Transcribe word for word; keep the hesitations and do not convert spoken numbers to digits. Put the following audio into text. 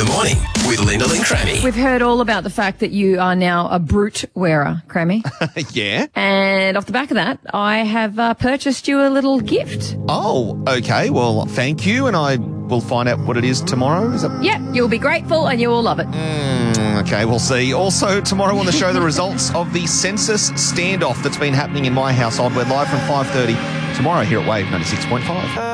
The Morning with Lyndall and Crammy. We've heard all about the fact that you are now a brute wearer, Crammy. Yeah. And off the back of that, I have uh, purchased you a little gift. Oh, okay. Well, thank you, and I will find out what it is tomorrow. Is that... Yep, you'll be grateful and you will love it. Mm, okay, we'll see. Also, tomorrow on the show, the results of the census standoff that's been happening in my household. We're live from five thirty tomorrow here at Wave ninety-six point five.